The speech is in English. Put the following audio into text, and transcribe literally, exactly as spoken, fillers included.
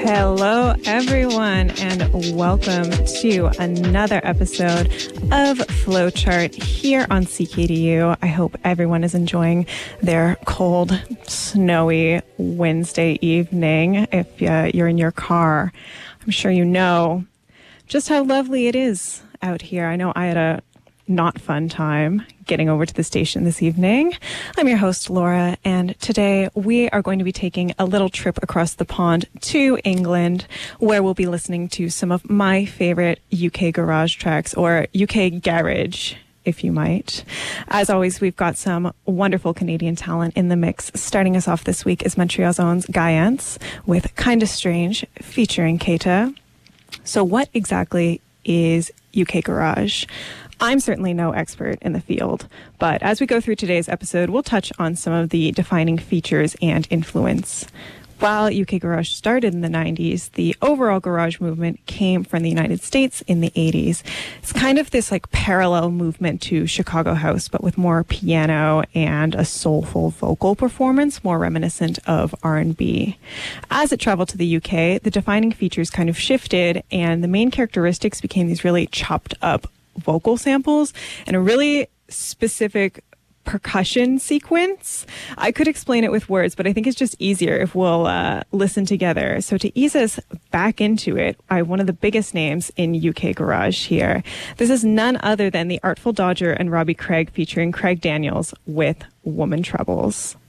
Hello, everyone, and welcome to another episode of Flowchart here on C K D U. I hope everyone is enjoying their cold, snowy Wednesday evening. If uh, you're in your car, I'm sure you know just how lovely it is out here. I know I had a not fun time getting over to the station this evening. I'm your host, Laura, and today we are going to be taking a little trip across the pond to England, where we'll be listening to some of my favorite U K garage tracks, or U K garage, if you might. As always, we've got some wonderful Canadian talent in the mix. Starting us off this week is Montreal's own Guyance with Kinda Strange, featuring Keita. So what exactly is U K garage? I'm certainly no expert in the field, but as we go through today's episode, we'll touch on some of the defining features and influence. While U K garage started in the nineties, the overall garage movement came from the United States in the eighties. It's kind of this like parallel movement to Chicago house, but with more piano and a soulful vocal performance, more reminiscent of R and B. As it traveled to the U K, the defining features kind of shifted, and the main characteristics became these really chopped up vocal samples and a really specific percussion sequence. I could explain it with words, but I think it's just easier if we'll uh, listen together. So to ease us back into it, I have one of the biggest names in U K garage here. This is none other than the Artful Dodger and Robbie Craig, featuring Craig Daniels with Woman Troubles.